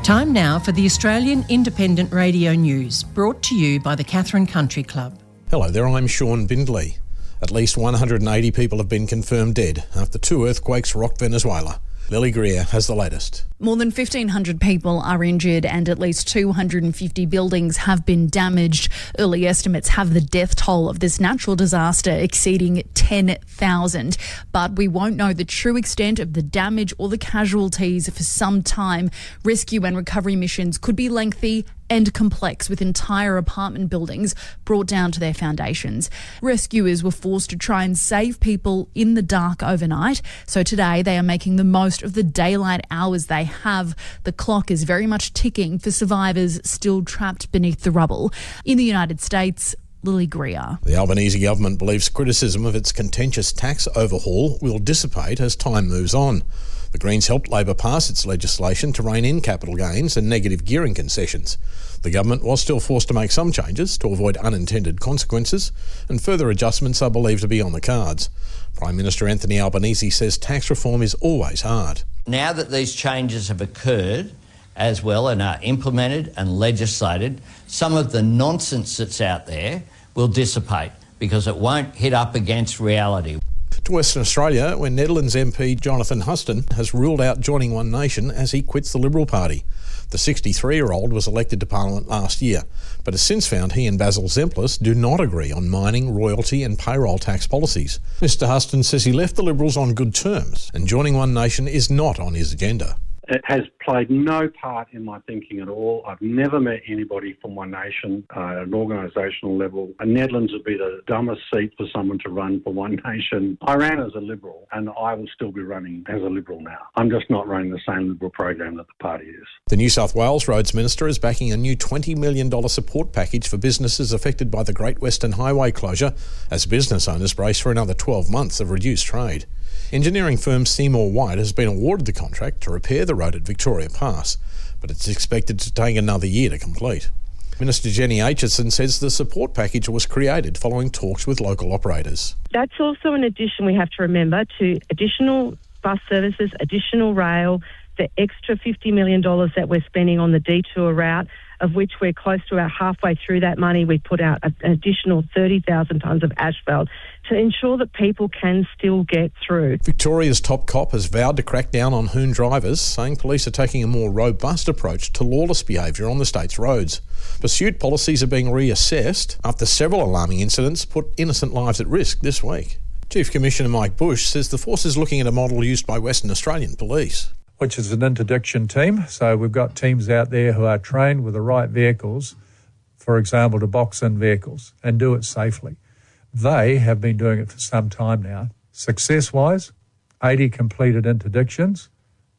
Time now for the Australian Independent Radio News, brought to you by the Katherine Country Club. Hello there, I'm Sean Bindley. At least 180 people have been confirmed dead after two earthquakes rocked Venezuela. Lily Greer has the latest. More than 1,500 people are injured and at least 250 buildings have been damaged. Early estimates have the death toll of this natural disaster exceeding 10,000. But we won't know the true extent of the damage or the casualties for some time. Rescue and recovery missions could be lengthy and complex, with entire apartment buildings brought down to their foundations. Rescuers were forced to try and save people in the dark overnight. So today they are making the most of the daylight hours they have. The clock is very much ticking for survivors still trapped beneath the rubble. In the United States, Lily Greer. The Albanese government believes criticism of its contentious tax overhaul will dissipate as time moves on. The Greens helped Labor pass its legislation to rein in capital gains and negative gearing concessions. The government was still forced to make some changes to avoid unintended consequences, and further adjustments are believed to be on the cards. Prime Minister Anthony Albanese says tax reform is always hard. Now that these changes have occurred as well and are implemented and legislated, some of the nonsense that's out there will dissipate because it won't hit up against reality. To Western Australia, where Netherlands MP Jonathan Huston has ruled out joining One Nation as he quits the Liberal Party. The 63-year-old was elected to Parliament last year, but has since found he and Basil Zemplis do not agree on mining, royalty and payroll tax policies. Mr Huston says he left the Liberals on good terms, and joining One Nation is not on his agenda. It has played no part in my thinking at all. I've never met anybody from One Nation at an organisational level. And Netherlands would be the dumbest seat for someone to run for One Nation. I ran as a Liberal and I will still be running as a Liberal now. I'm just not running the same Liberal program that the party is. The New South Wales Roads Minister is backing a new $20 million support package for businesses affected by the Great Western Highway closure as business owners brace for another 12 months of reduced trade. Engineering firm Seymour White has been awarded the contract to repair the road at Victoria Pass, but it's expected to take another year to complete. Minister Jenny Aitchison says the support package was created following talks with local operators. That's also an addition we have to remember to additional bus services, additional rail, the extra $50 million that we're spending on the detour route, of which we're close to about halfway through that money. We put out an additional 30,000 tonnes of asphalt to ensure that people can still get through. Victoria's top cop has vowed to crack down on hoon drivers, saying police are taking a more robust approach to lawless behaviour on the state's roads. Pursuit policies are being reassessed after several alarming incidents put innocent lives at risk this week. Chief Commissioner Mike Bush says the force is looking at a model used by Western Australian police, which is an interdiction team. So we've got teams out there who are trained with the right vehicles, for example, to box in vehicles and do it safely. They have been doing it for some time now. Success-wise, 80 completed interdictions,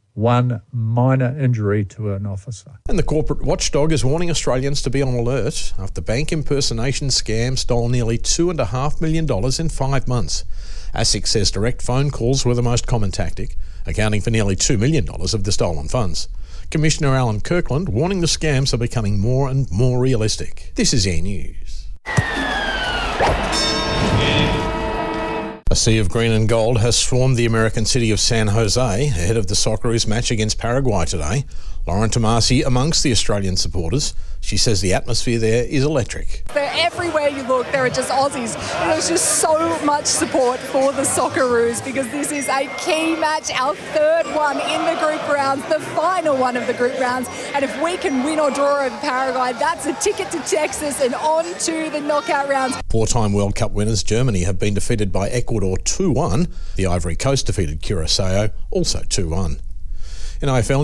1 minor injury to an officer. And the corporate watchdog is warning Australians to be on alert after bank impersonation scam stole nearly $2.5 million in 5 months. ASIC says direct phone calls were the most common tactic, accounting for nearly $2 million of the stolen funds. Commissioner Alan Kirkland warning the scams are becoming more and more realistic. This is E News. A sea of green and gold has swarmed the American city of San Jose ahead of the Socceroos match against Paraguay today. Lauren Tomasi amongst the Australian supporters. She says the atmosphere there is electric. They're everywhere you look, there are just Aussies. There's just so much support for the Socceroos because this is a key match, our third one in the group rounds, the final one of the group rounds. And if we can win or draw over Paraguay, that's a ticket to Texas and on to the knockout rounds. Four-time World Cup winners Germany have been defeated by Ecuador 2-1. The Ivory Coast defeated Curaçao also 2-1. In AFL